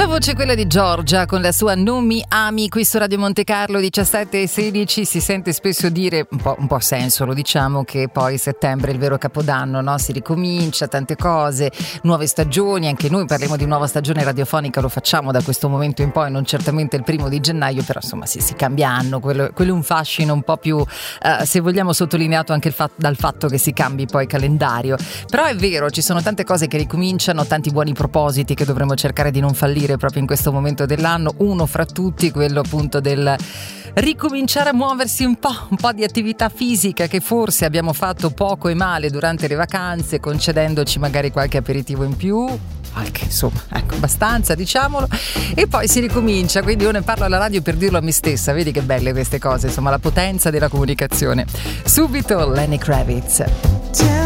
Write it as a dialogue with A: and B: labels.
A: La voce è quella di Giorgia con la sua Non mi ami qui su Radio Monte Carlo 17:16. Si sente spesso dire, un po' a senso lo diciamo, che poi settembre è il vero capodanno, no? Si ricomincia, tante cose, nuove stagioni, anche noi parliamo di nuova stagione radiofonica, lo facciamo da questo momento in poi, non certamente il 1 gennaio, però insomma si cambia anno, quello è un fascino un po' più, se vogliamo, sottolineato anche dal fatto che si cambi poi calendario. Però è vero, ci sono tante cose che ricominciano, tanti buoni propositi che dovremmo cercare di non fallire proprio in questo momento dell'anno, uno fra tutti quello appunto del ricominciare a muoversi un po' di attività fisica che forse abbiamo fatto poco e male durante le vacanze, concedendoci magari qualche aperitivo in più, insomma, ecco, abbastanza, diciamolo, e poi si ricomincia. Quindi io ne parlo alla radio per dirlo a me stessa, vedi che belle queste cose, insomma, la potenza della comunicazione. Subito Lenny Kravitz.